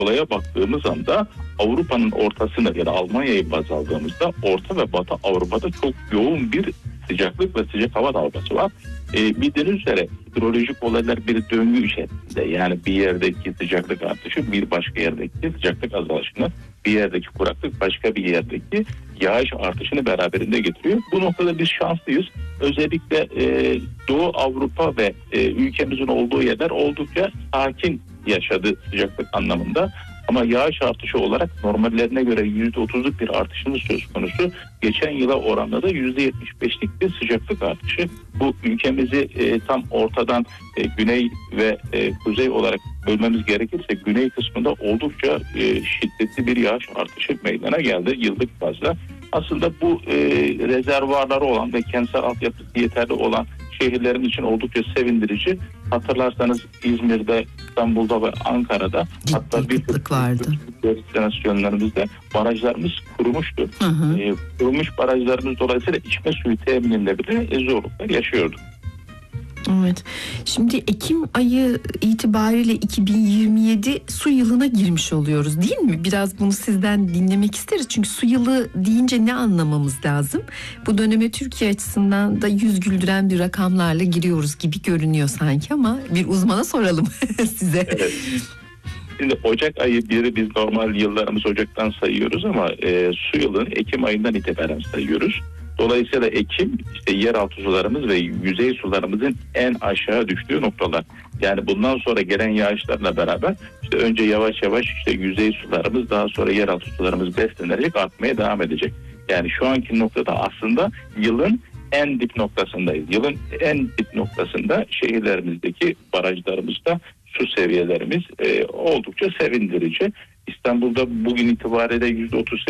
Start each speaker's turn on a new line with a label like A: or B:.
A: olaya baktığımız anda Avrupa'nın ortasını ya da Almanya'yı baz aldığımızda Orta ve Batı Avrupa'da çok yoğun bir sıcaklık ve sıcak hava dalgası var. Bildiğiniz üzere hidrolojik olaylar bir döngü içerisinde. Yani bir yerdeki sıcaklık artışı bir başka yerdeki sıcaklık azalışını, bir yerdeki kuraklık başka bir yerdeki yağış artışını beraberinde getiriyor. Bu noktada biz şanslıyız. Özellikle Doğu Avrupa ve ülkemizin olduğu yerler oldukça sakin yaşadı sıcaklık anlamında. Ama yağış artışı olarak normallerine göre %30'luk bir artışımız söz konusu. Geçen yıla oranla da %75'lik bir sıcaklık artışı. Bu ülkemizi tam ortadan güney ve kuzey olarak bölmemiz gerekirse güney kısmında oldukça şiddetli bir yağış artışı meydana geldi yıllık bazda. Aslında bu rezervuarları olan ve kentsel altyapısı yeterli olan şehirlerimiz için oldukça sevindirici. Hatırlarsanız İzmir'de, İstanbul'da ve Ankara'da
B: ciddi
A: hatta bir
B: kıtlık vardı.
A: destinasyonlarımızda barajlarımız kurumuştu. Kurumuş barajlarımız dolayısıyla içme suyu temininde bile zorluklar yaşıyorduk.
B: Evet. Şimdi Ekim ayı itibariyle 2027 su yılına girmiş oluyoruz, değil mi? Biraz bunu sizden dinlemek isteriz. Çünkü su yılı deyince ne anlamamız lazım? Bu döneme Türkiye açısından da yüz güldüren bir rakamlarla giriyoruz gibi görünüyor sanki ama bir uzmana soralım size.
A: Evet. Şimdi Ocak ayı biri biz normal yıllarımız Ocak'tan sayıyoruz ama su yılını Ekim ayından itibaren sayıyoruz. Dolayısıyla Ekim işte yeraltı sularımız ve yüzey sularımızın en aşağı düştüğü noktalar. Yani bundan sonra gelen yağışlarla beraber işte önce yavaş yavaş işte yüzey sularımız, daha sonra yeraltı sularımız beslenerek artmaya devam edecek. Yani şu anki noktada aslında yılın en dip noktasındayız. Yılın en dip noktasında şehirlerimizdeki barajlarımızda su seviyelerimiz oldukça sevindirici. İstanbul'da bugün itibariyle %38